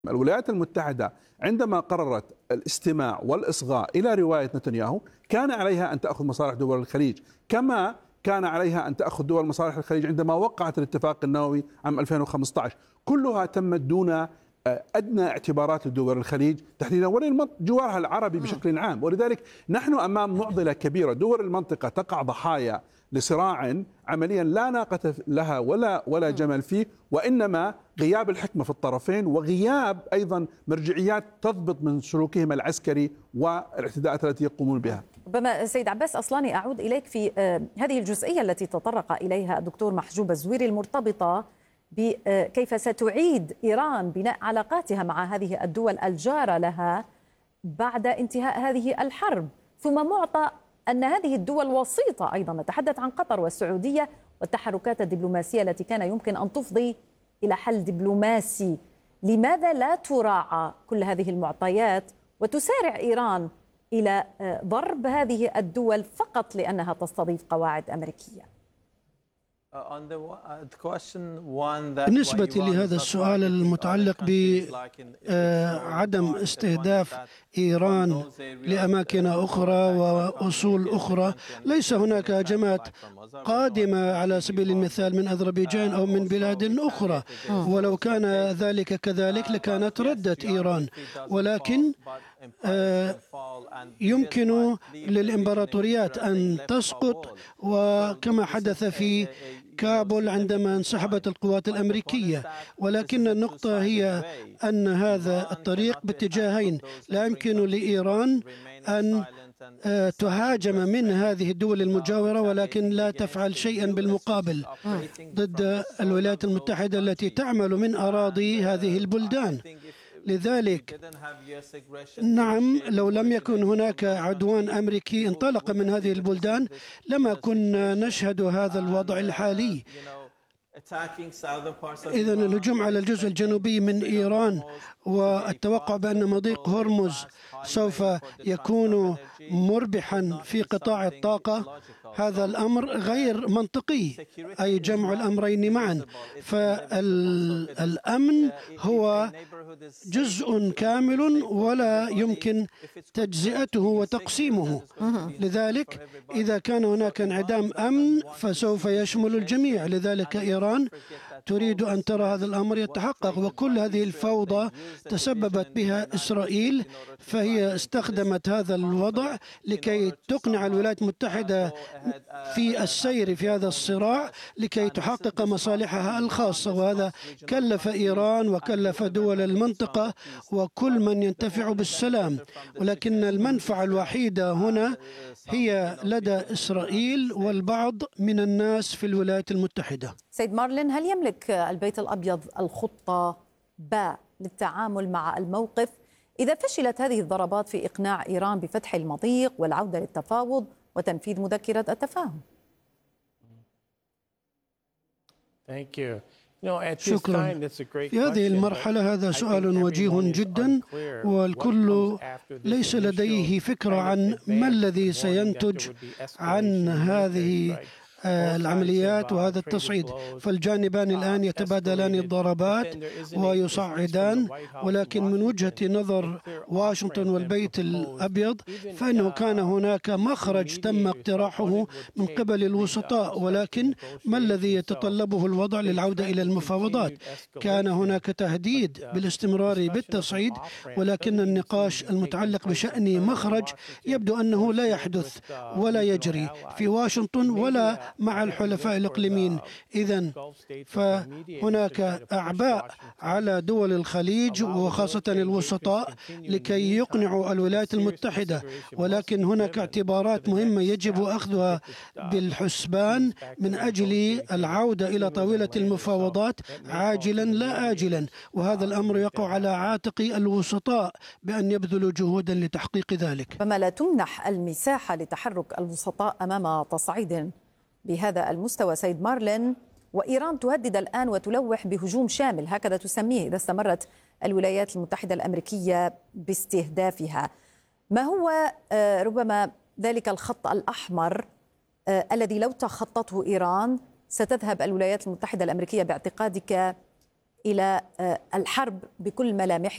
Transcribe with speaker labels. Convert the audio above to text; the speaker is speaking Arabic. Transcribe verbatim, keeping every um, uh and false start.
Speaker 1: الولايات المتحدة عندما قررت الاستماع والإصغاء إلى رواية نتنياهو كان عليها أن تأخذ مصالح دول الخليج، كما كان عليها أن تأخذ دول مصالح الخليج عندما وقعت الاتفاق النووي عام ألفين وخمسة عشر. كلها تمت دون أدنى اعتبارات لدول الخليج تحديدا ولجوارها العربي بشكل عام، ولذلك نحن أمام معضلة كبيرة. دول المنطقة تقع ضحايا لصراع عمليا لا ناقة لها ولا ولا جمل فيه، وإنما غياب الحكمة في الطرفين وغياب أيضا مرجعيات تضبط من سلوكهم العسكري والاعتداءات التي يقومون بها.
Speaker 2: ربما سيد عباس أصلاني أعود إليك في هذه الجزئية التي تطرق إليها الدكتور محجوب الزويري المرتبطة بكيف ستعيد إيران بناء علاقاتها مع هذه الدول الجارة لها بعد انتهاء هذه الحرب، ثم معطى أن هذه الدول وسيطة أيضا. نتحدث عن قطر والسعودية والتحركات الدبلوماسية التي كان يمكن أن تفضي إلى حل دبلوماسي. لماذا لا تراعى كل هذه المعطيات وتسارع إيران إلى ضرب هذه الدول فقط لأنها تستضيف قواعد أمريكية؟
Speaker 3: بالنسبة لهذا السؤال المتعلق بعدم استهداف إيران لأماكن أخرى وأصول أخرى، ليس هناك هجمات قادمة على سبيل المثال من أذربيجان أو من بلاد أخرى، ولو كان ذلك كذلك لكانت ردت إيران، ولكن يمكن للإمبراطوريات أن تسقط، وكما حدث في كابول عندما انسحبت القوات الأمريكية. ولكن النقطة هي أن هذا الطريق باتجاهين، لا يمكن لإيران أن تهاجم من هذه الدول المجاورة ولكن لا تفعل شيئا بالمقابل ضد الولايات المتحدة التي تعمل من أراضي هذه البلدان. لذلك نعم، لو لم يكن هناك عدوان أمريكي انطلق من هذه البلدان لما كنا نشهد هذا الوضع الحالي. إذن الهجوم على الجزء الجنوبي من إيران والتوقع بأن مضيق هرمز سوف يكون مربحا في قطاع الطاقة، هذا الأمر غير منطقي، أي جمع الأمرين معا. فالأمن هو جزء كامل ولا يمكن تجزئته وتقسيمه. لذلك إذا كان هناك انعدام أمن فسوف يشمل الجميع. لذلك إيران تريد أن ترى هذا الأمر يتحقق، وكل هذه الفوضى تسببت بها إسرائيل، فهي استخدمت هذا الوضع لكي تقنع الولايات المتحدة في السير في هذا الصراع لكي تحقق مصالحها الخاصة، وهذا كلف إيران وكلف دول المنطقة وكل من ينتفع بالسلام. ولكن المنفعة الوحيدة هنا هي لدى إسرائيل والبعض من الناس في الولايات المتحدة.
Speaker 2: سيد مارلين، هل يملك البيت الأبيض الخطة باء للتعامل مع الموقف إذا فشلت هذه الضربات في إقناع إيران بفتح المضيق والعودة للتفاوض وتنفيذ مذكرة التفاهم؟
Speaker 3: شكرا. في هذه المرحلة هذا سؤال وجيه جدا، والكل ليس لديه فكرة عن ما الذي سينتج عن هذه العمليات وهذا التصعيد. فالجانبان الآن يتبادلان الضربات ويصعدان، ولكن من وجهة نظر واشنطن والبيت الأبيض فإنه كان هناك مخرج تم اقتراحه من قبل الوسطاء، ولكن ما الذي يتطلبه الوضع للعودة إلى المفاوضات؟ كان هناك تهديد بالاستمرار بالتصعيد، ولكن النقاش المتعلق بشأن مخرج يبدو أنه لا يحدث ولا يجري في واشنطن ولا مع الحلفاء الإقليميين. إذن فهناك أعباء على دول الخليج وخاصة الوسطاء لكي يقنعوا الولايات المتحدة، ولكن هناك اعتبارات مهمة يجب أخذها بالحسبان من أجل العودة إلى طاولة المفاوضات عاجلا لا آجلا، وهذا الأمر يقع على عاتق الوسطاء بأن يبذلوا جهودا لتحقيق ذلك.
Speaker 2: فما لا تمنح المساحة لتحرك الوسطاء أمام تصعيد بهذا المستوى سيد مارلين، وإيران تهدد الآن وتلوح بهجوم شامل هكذا تسميه إذا استمرت الولايات المتحدة الأمريكية باستهدافها. ما هو ربما ذلك الخط الأحمر الذي لو تخطته إيران ستذهب الولايات المتحدة الأمريكية باعتقادك إلى الحرب بكل ملامحها؟